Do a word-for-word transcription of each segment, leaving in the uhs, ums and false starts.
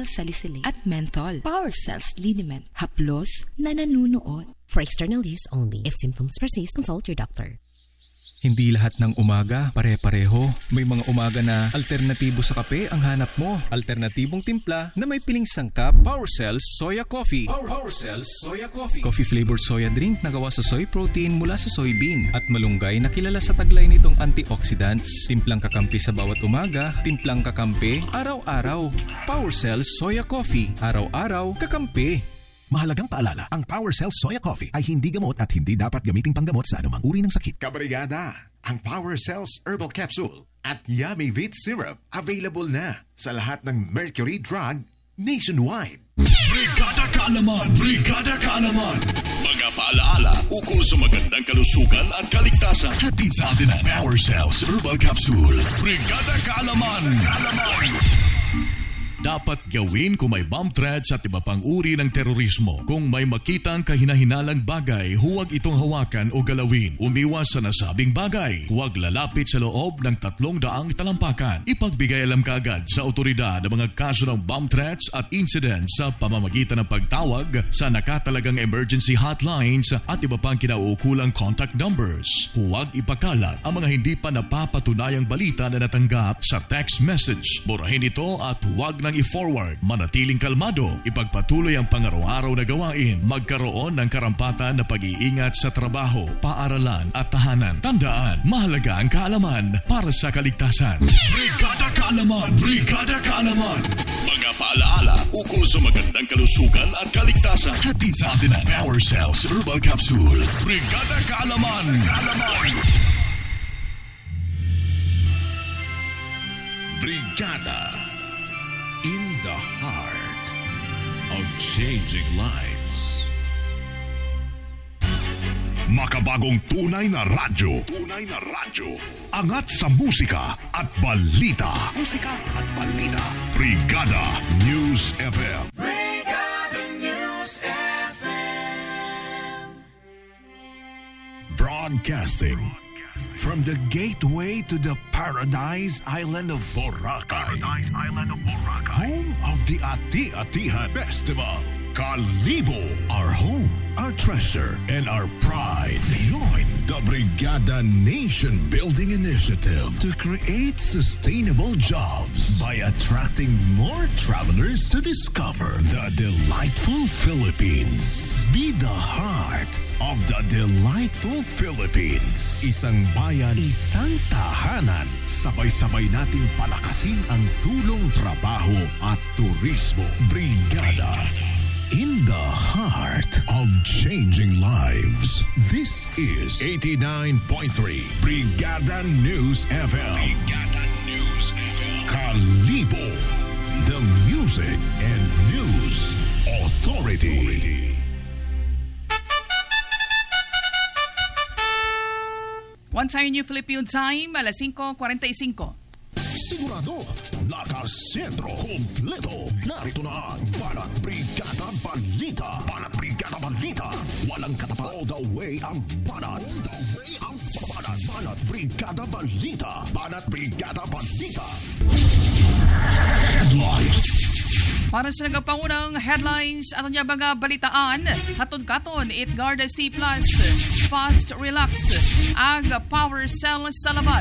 Salicylic at menthol. Power Cells Liniment. Haplos na nanunuot. For external use only. If symptoms persist, consult your doctor. Hindi lahat ng umaga pare-pareho. May mga umaga na alternatibo sa kape ang hanap mo. Alternatibong timpla na may piling sangkap. Power Cells Soya Coffee. Power, Power Cells Soya Coffee. Coffee-flavored soya drink na gawa sa soy protein mula sa soybean. At malunggay na kilala sa taglay nitong antioxidants. Timplang kakampi sa bawat umaga. Timplang kakampi araw-araw. Power Cells Soya Coffee. Araw-araw kakampi. Mahalagang paalala, ang Power Cells Soya Coffee ay hindi gamot at hindi dapat gamiting panggamot sa anumang uri ng sakit. Kabrigada, ang Power Cells Herbal Capsule at Yummy Vit Syrup available na sa lahat ng Mercury Drug nationwide. Brigada Kaalaman! Brigada Kaalaman! Mga paalaala ukol sa magandang kalusugan at kaligtasan. Hatid sa atin ang Power Cells Herbal Capsule. Brigada Kaalaman! Kaalaman! Dapat gawin kung may bomb threats at iba pang uri ng terorismo. Kung may makitang kahinahinalang bagay, huwag itong hawakan o galawin. Umiwas sa nasabing bagay. Huwag lalapit sa loob ng tatlong daang talampakan. Ipagbigay alam kaagad sa otoridad ang mga kaso ng bomb threats at incidents sa pamamagitan ng pagtawag sa nakatalagang emergency hotlines at iba pang kinauukulang contact numbers. Huwag ipakalat ang mga hindi pa napapatunayang balita na natanggap sa text message. Burahin ito at huwag nang i-forward. Manatiling kalmado, ipagpatuloy ang pangaraw-araw na gawain, magkaroon ng karampatan na pag-iingat sa trabaho, paaralan at tahanan. Tandaan, mahalaga ang kaalaman para sa kaligtasan. Brigada Kaalaman! Brigada Kaalaman! Mga paalaala ukol sa magandang kalusugan at kaligtasan. Hatid sa atin ang Power Cells Herbal Capsule. Brigada Kaalaman! Kaalaman! Brigada, in the heart of changing lives. Makabagong tunay na radyo. Tunay na radyo. Angat sa musika at balita. Musika at balita. Brigada News F M. Brigada News F M. Broadcasting from the gateway to the Paradise Island of Boracay. Paradise Island of Boracay. Home of the Ati-Atihan Festival. Kalibo, our home, our treasure, and our pride. Join the Brigada Nation Building Initiative to create sustainable jobs by attracting more travelers to discover the delightful Philippines. Be the heart of the delightful Philippines. Isang bayan, isang tahanan. Sabay-sabay nating palakasin ang tulong, trabaho at turismo. Brigada. In the heart of changing lives. This is eighty-nine point three Brigada News F M. Brigada News F M. Kalibo, the music and news authority. One time New Filipino time, alas cinco cuarenta y cinco. Sigurado, nakasentro, kompleto. Narito na ang Banat Brigada Balita. Banat Brigada Balita. Walang katapa. All the way ang Banat. All the way ang Banat. Banat Brigada Balita. Banat Brigada Balita. Headlines. Para sa nagapangunang headlines, ato niya mga balitaan, haton-katon, it guard C plus, fast relax, ag power cell salamat.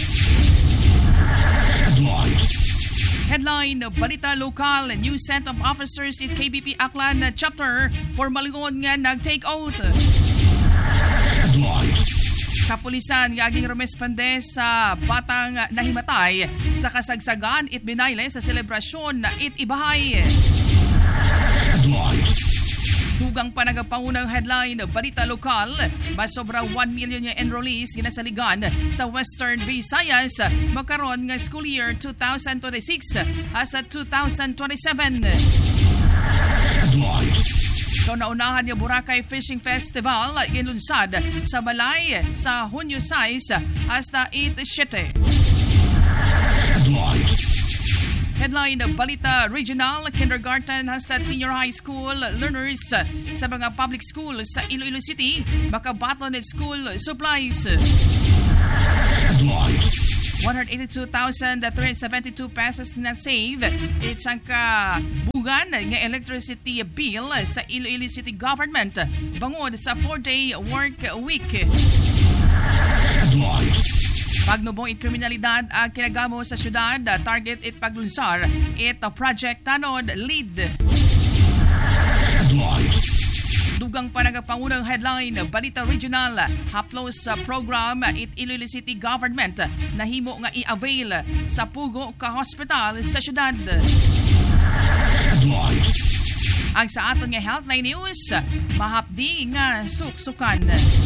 Headlines. Headline, balita lokal, new set of officers in K B P Aklan chapter for malingon nga nag-take out. Headlines. Kapulisan nga aging rumesponde sa batang nahimatay sa kasagsagan it binayle sa selebrasyon na it ibahay. Headlines. Dugang pa nagapangunang headline, balita lokal, mas sobra one million nga enrollees ginasaligan sa Western Visayas magkaroon nga school year twenty twenty-six asa twenty twenty-seven. Headlines. So naunahan yung Boracay Fishing Festival ginlunsad sa Malay sa Hunyo six hasta eight seven. Headlines. Headline, balita regional, kindergarten hasta senior high school learners sa mga public school sa Iloilo City makabaton at school supplies. Headlines. one hundred eighty-two thousand three hundred seventy-two pesos na save. It's ang ka Nakabilugan nga electricity bill sa Iloilo City Government bangod sa four-day work week. Pagnubong it kriminalidad ang kinagamo sa syudad, target it paglunsar it Project Tanod lead. Dugang pa nagapangunang headline, Balita Regional, haplos sa program it Iloilo City Government nahimo nga i-avail sa Pugo ka hospital sa syudad. Ang sa aton nga Healthline News, mahapdi nga suksukan.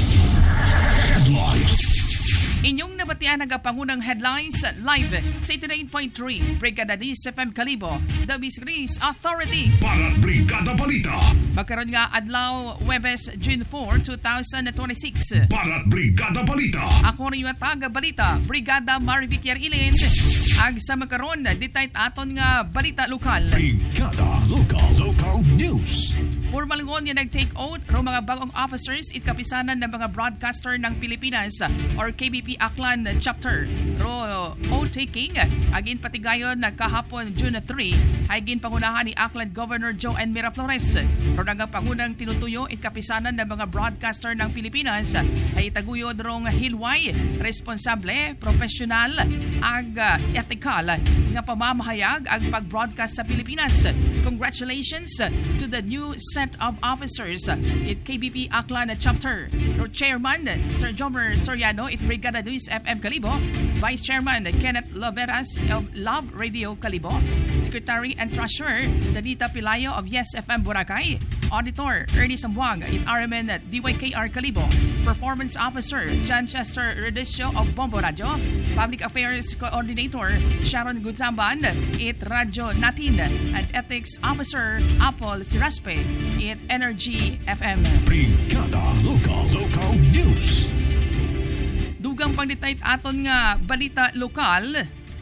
Inyong nabatian nagapangunang headlines live sa eighty-nine point three Brigada News F M Kalibo, The Bisgris Authority. Para Brigada Balita. Magkaroon nga adlaw Huwebes, June four, twenty twenty-six. Para Brigada Balita. Ako rin yung taga Balita, Brigada Marivic Ilin. Ag sa magkaroon, ditayt aton nga balita lokal. Brigada Local. Local News. Formal ngon nga nag-take oath ro mga bagong officers it kapisanan ng mga broadcaster ng Pilipinas or K B P Aklan Chapter. Ro oath taking agin patigayon nagkahapon June three ay gin pangunahan ni Aklan Governor Joan Miraflores. Ro nga pangunang tinutuyo it kapisanan ng mga broadcaster ng Pilipinas ay itaguyod rong hilway, responsable, professional ag ethical nga pamamahayag ang pag-broadcast sa Pilipinas. Congratulations to the new set of officers it K B P Aklan Chapter. Ro Chairman Sir Jomer Soriano it Brigada News F M Kalibo, Vice Chairman Kenneth Loveras of Love Radio Kalibo, Secretary and Treasurer Danita Pilayo of Yes F M Boracay, Auditor Ernie Sambuang it R M N D Y K R Kalibo, Performance Officer John Chester Redesio of Bombo Radio, Public Affairs Coordinator Sharon Guzamban it Radyo Natin, and Ethics Officer Apple Siraspe it Energy F M. Brigada Local. Local News. Dugang pangditayt aton nga balita lokal.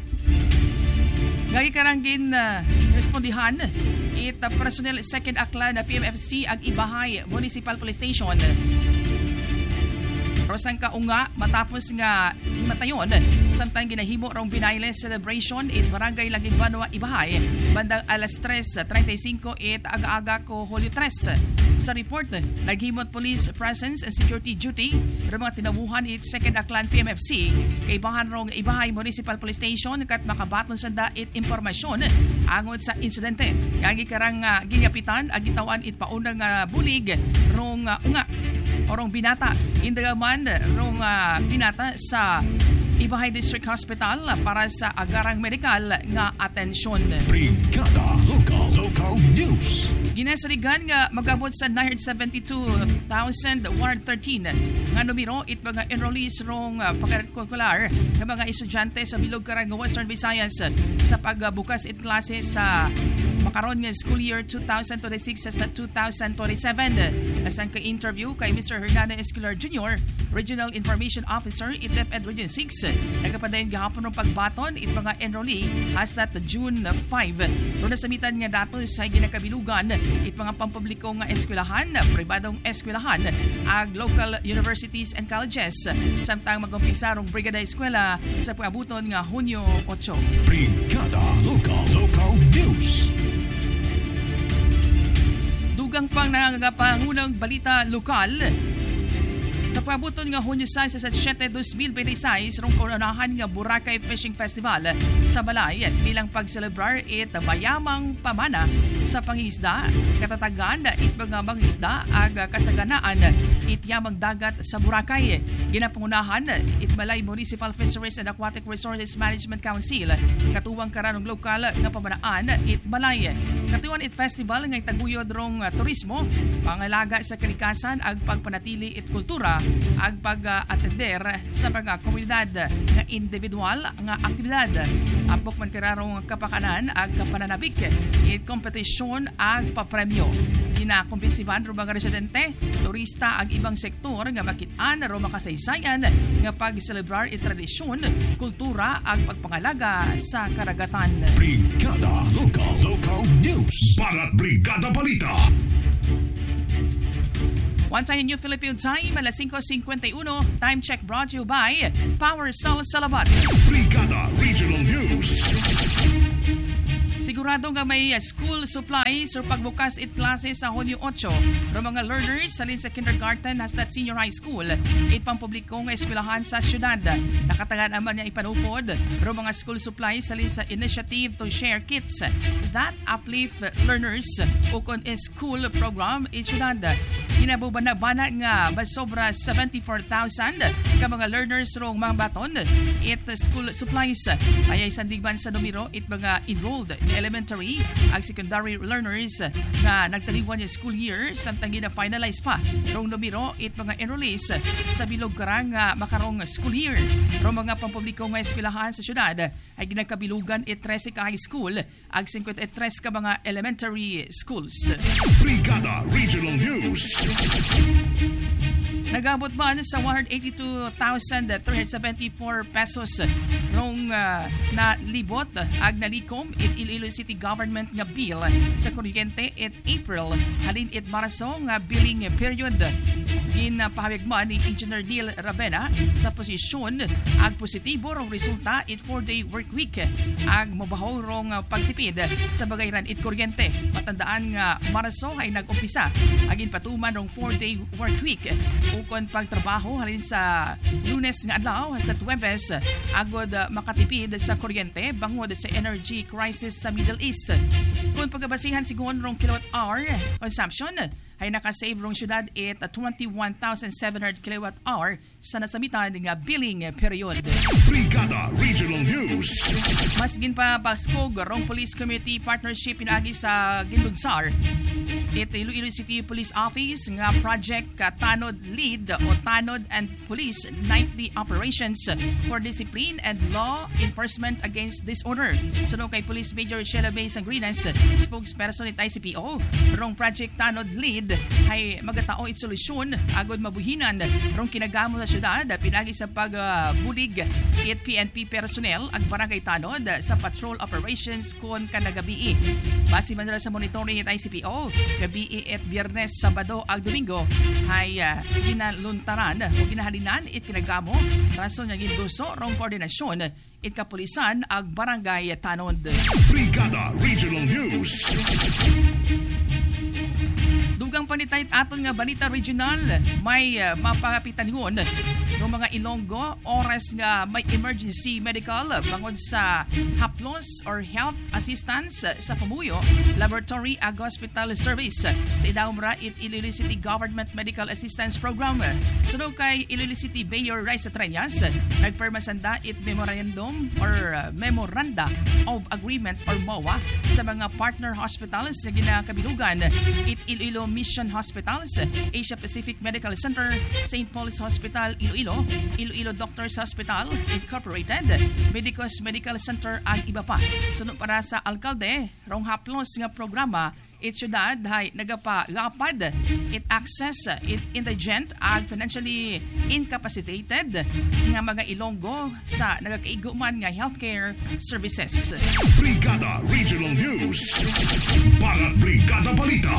Gagi karanggin uh, respondihan it uh, personnel second aklan na P M F C ag Ibahay Municipal Police Station. Rosang kaunga matapos nga himatayon samtang ginahimo rong binayle celebration it Barangay Laging Banwa Ibahay bandang alas tres thirty-five it aga-aga ko Hulyo tres. Sa report, naghimot police presence and security duty ro mga tinabuhan it second aklan P M F C kay bahan rong Ibahay Municipal Police Station kat makabaton sanda it impormasyon angod sa insidente. Kagi karang uh, ginyapitan ag gitawan it paunang uh, bulig rong uh, unga orong binata indraman rong uh, binata sa Ibahay District Hospital para sa agarang medikal nga atensyon. Brigada Local. Local News. Ginasaligan nga magabot sa nine hundred seventy-two thousand one hundred thirteen nga numero it mga enrollees rong uh, pagkurikular nga mga estudyante sa bilog karang Western Visayas sa pagbukas it klase sa makaron nga school year twenty twenty-six sa twenty twenty-seven. Asang ka-interview kay Mister Hernando Escolar Junior, Regional Information Officer it DepEd Region six. Nagkapadayon gahapon ng pagbaton it mga enrollee as that June fifth. Doon na samitan nga datos sa ginakabilugan it mga pampubliko nga eskwelahan, pribadong eskwelahan, ag local universities and colleges. Samtang mag-umpisa rong Brigada Eskwela sa pangabuton nga Hunyo eight. Brigada Local. Local News. Dugang pang nangangapangunang balita lokal. Sa pabuton nga Hunyo six sa seven, twenty twenty-six rong kaunahan nga Boracay Fishing Festival sa Balay bilang pagselebrar it mayamang pamana sa pangisda, katatagan it mga mangisda ag kasaganaan it yamang dagat sa Boracay. Ginapangunahan it Balay Municipal Fisheries and Aquatic Resources Management Council katuwang karanong lokal nga pamanaan it Balay. Katuwan it festival nga itaguyod rong uh, turismo, pangalaga sa kalikasan ag pagpanatili it kultura ag pag-atender sa mga komunidad nga individual nga aktibidad. Apok man kararong kapakanan ag kapananabik it kompetisyon ag papremyo. Ginakumbinsiban ro mga residente, turista ag ibang sektor nga makit-an ro makasaysayan nga pag-celebrar it tradisyon, kultura ag pagpangalaga sa karagatan. Brigada Local. Local News. Para Brigada Balita. One time in New Philippine Time, alas five fifty-one. Time check brought to you by Power Cell Salabat. Brigada Regional News. Sigurado nga may school supplies or pagbukas it klase sa Hunyo eight. Ro mga learners salin sa kindergarten hasta senior high school, it pampubliko nga eskwelahan sa syudad. Nakatagan naman niya ipanupod ro mga school supplies salin sa initiative to share kits that uplift learners ukon school program in syudad. Kinabubana-bana nga basobra seventy-four thousand ka mga learners rong mga baton it school supplies. Ayay sandigban sa numero it mga enrolled elementary ag secondary learners nga nagtaliwan yung school year samtang gina-finalize pa rong numero it mga enrollees sa bilog karang nga makarong school year. Rong mga pampubliko nga eskwelahan sa syudad ay ginagkabilugan it thirteen ka high school ag fifty-three ka mga elementary schools. Brigada Regional News. Nagabot man sa one hundred eighty-two thousand three hundred seventy-four pesos rong uh, na libot ag nalikom it Iloilo City Government nga bill sa kuryente it April halin it Marso nga billing period. Ginapahayag man ni Engineer Neil Ravena sa posisyon ag positibo rong resulta it four-day work week ag mabahaw rong pagtipid sa bagayran it kuryente. Matandaan nga Marso ay nag-umpisa agin patuman rong four-day work week ukon pagtrabaho halin sa Lunes nga adlaw hasta Huwebes agod uh, makatipid sa kuryente bangod sa energy crisis sa Middle East. Kung pagabasihan sigon rong kilowatt hour consumption ay nakasave rong syudad it uh, twenty-one thousand seven hundred kilowatt hour sa nasamitan nga billing period. Brigada Regional News. Mas ginpa baskog rong police community partnership pinagi sa Ginlunsar it Iloilo City Police Office nga project uh, Tanod Lead o Tanod and Police Nightly Operations for Discipline and Law Enforcement Against Disorder. Sunod kay Police Major Sheila May Sangrinas, spokesperson it I C P O, rong project Tanod Lead ay magatao it solusyon agod mabuhinan rong kinagamo sa syudad pinagi sa pagbulig uh, it P N P personnel ag barangay Tanod sa patrol operations kon kanagabi. Base man sa monitoring it I C P O, gabi at Biyernes, Sabado ag Domingo ay uh, ginaluntaran o ginahalinan it kinagamo rason nga ginduso rong koordinasyon it kapulisan ag barangay Tanod. Brigada Regional News. Dugang panitayt aton nga balita regional may uh, mapapitanhon ng mga Ilonggo oras nga may emergency medical bangod sa haplos or health assistance sa pamuyo laboratory ag hospital service sa idawmra it Iloilo City Government Medical Assistance Program. Sunod kay Iloilo City Mayor Raisa Treñas, nagpermasanda it memorandum or uh, memoranda of agreement or M O A sa mga partner hospitals sa ginakabilugan it Iloilo Mission Hospitals, Asia Pacific Medical Center, Saint Paul's Hospital Iloilo, Iloilo Doctors Hospital Incorporated, Medicos Medical Center ag iba pa. Sunod para sa alkalde rong haplos nga programa it syudad hay nagapagapad it access it indigent ag financially incapacitated nga mga Ilonggo sa nagakaiguman nga healthcare services. Brigada Regional News. Barat Brigada Balita.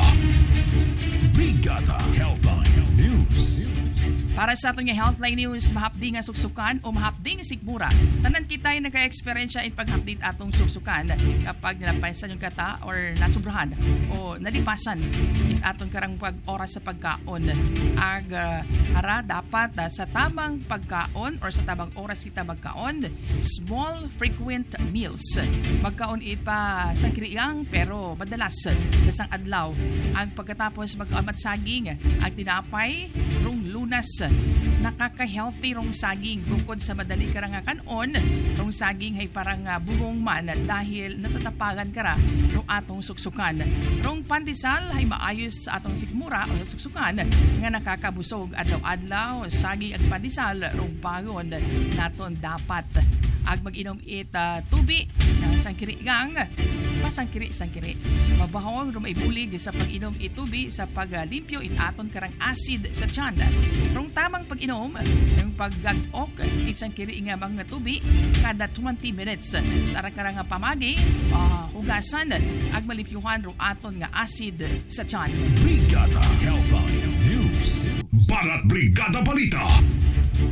Brigada Healthline News. Para sa aton nga Healthline News, mahapdi nga suksukan o mahapdi nga sigmura. Tanan kita'y nagka-eksperyensya in paghapdit atong suksukan kapag nalapasan yung kata or nasubrahan o nalipasan it atong karang pag-oras sa pagkaon. Ag uh, hara dapat uh, sa tamang pagkaon or sa tamang oras kita magkaon, small frequent meals. Magkaon it pa sa kiriang pero madalas kasang adlaw. Ang pagkatapos magkaon saging, ang tinapay rong lunas nakaka-healthy rong saging bukod sa madali ka nga kanon rong saging ay parang uh, bugong man dahil natatapagan ka ra rong atong suksukan. Rong pandesal ay maayos sa atong sikmura o suksukan nga nakakabusog adlaw-adlaw saging at pandesal rong bagon naton dapat ag mag-inom it uh, tubi ng sangkirigang pasangkiri sangkiri mabahong rong ibulig sa pag-inom it tubi sa paglimpyo it aton karang acid sa tiyan. Rong tamang pag-inom ng paggag-ok isang kiri nga mga tubi kada twenty minutes sa ara-kara nga pamagi uh, hugasan ag malipyuhan ro aton nga acid sa tiyan. Brigada Healthline News. Barat Brigada Balita.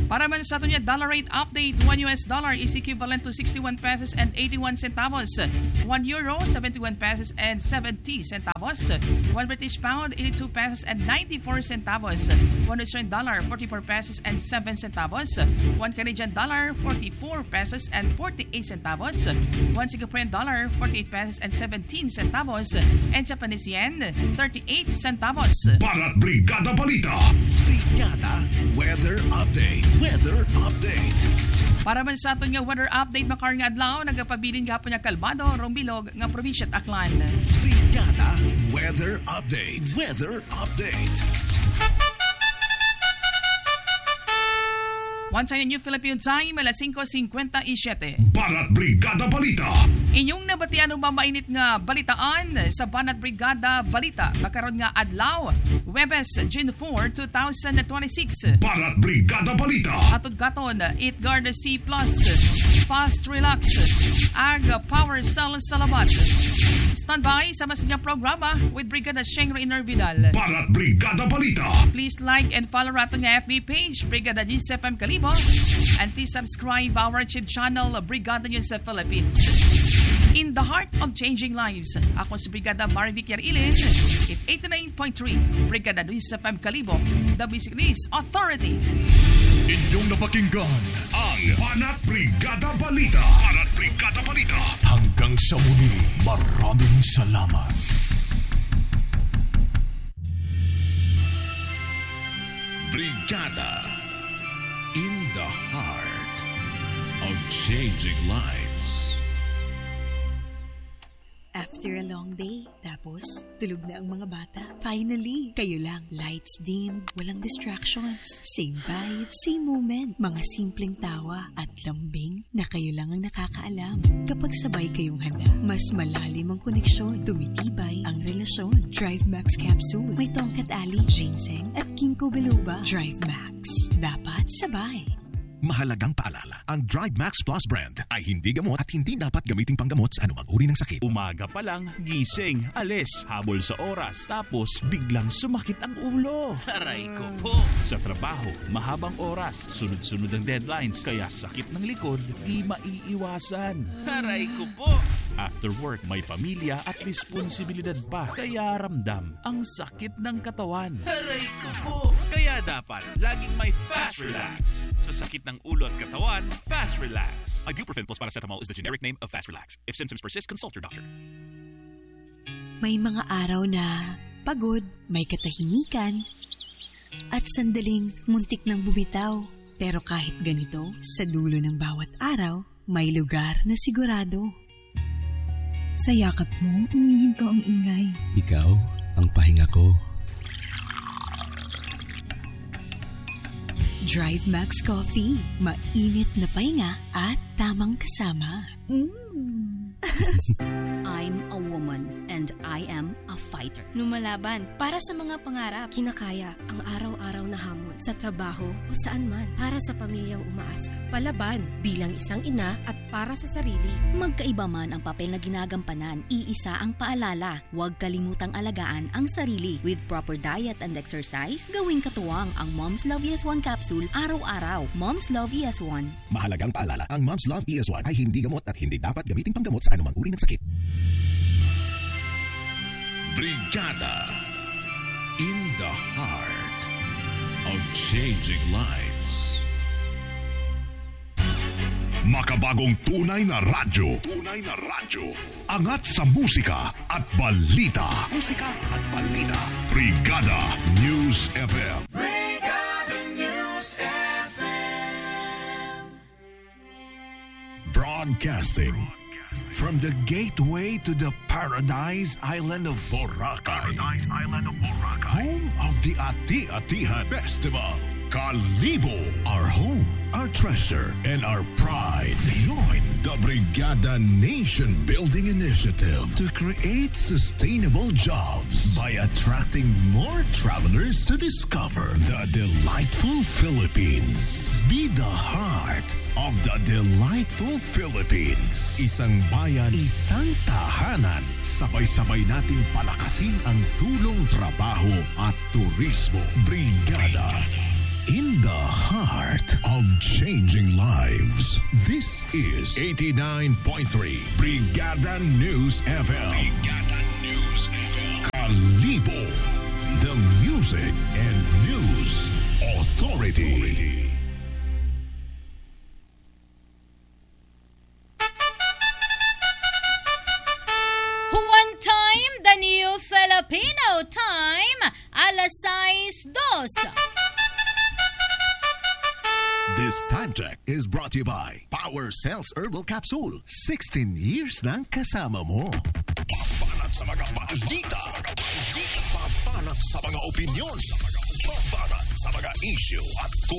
Para man sa ato niya, dollar rate update. one U S dollar is equivalent to sixty-one pesos and eighty-one centavos. one euro, seventy-one pesos and seventy centavos. one British pound, eighty-two pesos and ninety-four centavos. one Australian dollar, forty-four pesos and seven centavos. one Canadian dollar, forty-four pesos and forty-eight centavos. one Singaporean dollar, forty-eight pesos and seventeen centavos. And Japanese yen, thirty-eight centavos. Barat Brigada Balita. Brigada Weather Update. Weather Update. Para man sa aton nga weather update, makar nga adlaw, nagapabilin gapon nga Kalbado, Rombilog, nga probinsya at Aklan. Brigada Weather Update. Weather Update. Once again, New Philippine Time, alas five fifty-seven. Barat Brigada Balita. Inyong nabatian ng mamainit nga balitaan sa Banat Brigada Balita. Makaroon nga adlaw, Webes, June fourth, twenty twenty-six. Barat Brigada Balita. Atod gaton, eight guard C plus, fast relax, ag power cell salamat. Standby sa mas nga programa with Brigada Shengro Inervidal. Barat Brigada Balita. Please like and follow rato nga F B page, Brigada News F M Kalibo. And please subscribe our YouTube channel, Brigada News sa Philippines. In the heart of changing lives, ako si Brigada Marivic Yarilin, in eighty-nine point three, Brigada News sa F M Kalibo, the Basic News Authority. Inyong napakinggan ang Banat Brigada Balita. Banat Brigada Balita. Hanggang sa muli, maraming salamat. Brigada, in the heart of changing lives. After a long day, tapos tulog na ang mga bata. Finally, kayo lang. Lights dim, walang distractions. Same vibe, same moment. Mga simpleng tawa at lambing na kayo lang ang nakakaalam. Kapag sabay kayong handa, mas malalim ang koneksyon. Tumitibay ang relasyon. Drive Max Capsule. May tongkat ali, ginseng at ginkgo biloba. Drive Max. Dapat sabay. Mahalagang paalala, ang Drive Max Plus brand ay hindi gamot at hindi dapat gamiting panggamot sa anumang uri ng sakit. Umaga pa lang, gising, alis, habol sa oras, tapos biglang sumakit ang ulo. Aray ko po. Sa trabaho, mahabang oras, sunod-sunod ang deadlines, kaya sakit ng likod, di maiiwasan. Aray ko po. After work, may pamilya at responsibilidad pa, kaya ramdam ang sakit ng katawan. Aray ko po. Kaya dapat, laging may Fast Relax. Sa sakit ng ulo at katawan, Fast Relax. Ibuprofen plus paracetamol is the generic name of Fast Relax. If symptoms persist, consult your doctor. May mga araw na pagod, may katahimikan, at sandaling muntik ng bumitaw. Pero kahit ganito, sa dulo ng bawat araw, may lugar na sigurado. Sa yakap mo, umihinto ang ingay. Ikaw, ang pahinga ko. Drive Max Coffee. Mainit na pahinga at tamang kasama. Mm. I'm a woman and I am a fighter. Lumalaban para sa mga pangarap, kinakaya ang araw-araw na hamon sa trabaho o saan man para sa pamilyang umaasa. Palaban bilang isang ina at para sa sarili. Magkaiba man ang papel na ginagampanan, iisa ang paalala. Huwag kalimutang alagaan ang sarili. With proper diet and exercise, gawing katuwang ang Mom's Love E S one capsule araw-araw. Mom's Love E S one. Mahalagang paalala, ang Mom's Love E S one ay hindi gamot at hindi dapat gamiting panggamot sa anumang uri ng sakit. Brigada, in the heart of changing lives. Makabagong tunay na radyo. Tunay na radyo. Angat sa musika at balita. Musika at balita. Brigada News F M. Brigada News F M. Broadcasting from the gateway to the Paradise Island of Boracay. Paradise Island of Boracay. Home of the Ati-Atihan Festival. Kalibo, our home, our treasure, and our pride. Join the Brigada Nation Building Initiative to create sustainable jobs by attracting more travelers to discover the delightful Philippines. Be the heart of the delightful Philippines. Isang bayan, isang tahanan. Sabay-sabay nating palakasin ang tulong trabaho at turismo. Brigada. in the heart of changing lives. This is eighty-nine point three Brigada News F M. Brigada News F M. Kalibo, the music and news authority. One time, the new Filipino time, alas sais dos. This time check is brought to you by Power Cells Herbal Capsule. sixteen years nang kasama mo. Papanat sa mga balita. Papanat sa mga opinyon. Papanat sa mga issue at